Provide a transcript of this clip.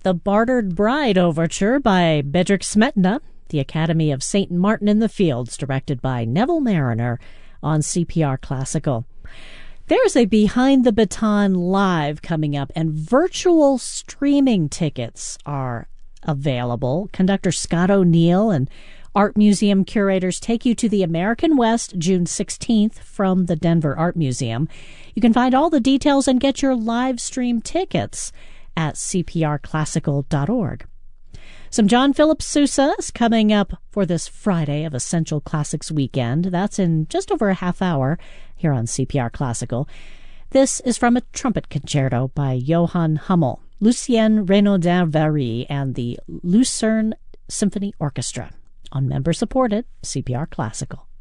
The Bartered Bride Overture by Bedřich Smetana, The Academy of St. Martin in the Fields, directed by Neville Mariner on CPR Classical. There's a Behind the Baton Live coming up, and virtual streaming tickets are available. Conductor Scott O'Neill and Art Museum curators take you to the American West June 16th from the Denver Art Museum. You can find all the details and get your live stream tickets at cprclassical.org. Some John Philip Sousa is coming up for this Friday of Essential Classics Weekend. That's in just over a half hour here on CPR Classical. This is from a trumpet concerto by Johann Hummel, Lucien Renaudin-Very, and the Lucerne Symphony Orchestra on member-supported CPR Classical.